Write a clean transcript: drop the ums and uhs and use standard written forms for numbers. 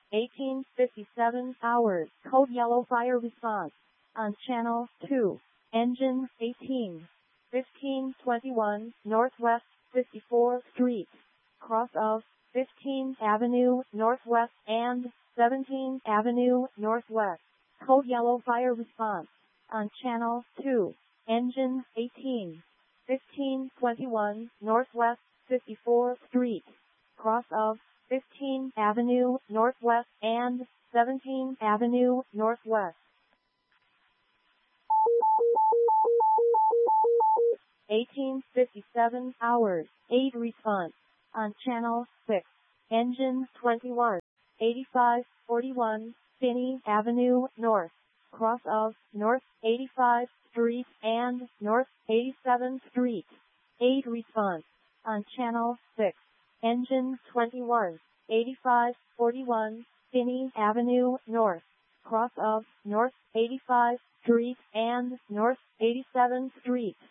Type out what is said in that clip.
18:57 hours. Code yellow fire response on channel 2. Engine 18. 1521 Northwest 54th Street. Cross of 15th Avenue Northwest and 17th Avenue Northwest. Code yellow fire response on channel 2. Engine 18. 1521 Northwest 54th Street. Cross of 15th Avenue Northwest and 17th Avenue Northwest. 18:57 hours. Aid response on channel 6. Engine 21. 8541 Finney Avenue North. Cross of North 85th Street and North 87th Street. Aid response on channel 6. Engine 21. 8541 Finney Avenue North. Cross of North 85th Street and North 87th Street.